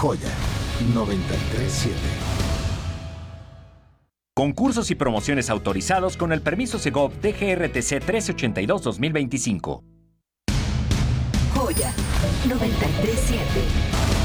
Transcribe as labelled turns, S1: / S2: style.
S1: Joya 93.7.
S2: Concursos y promociones autorizados con el permiso Segov DGRTC 1382-2025.
S3: Joya 93.7.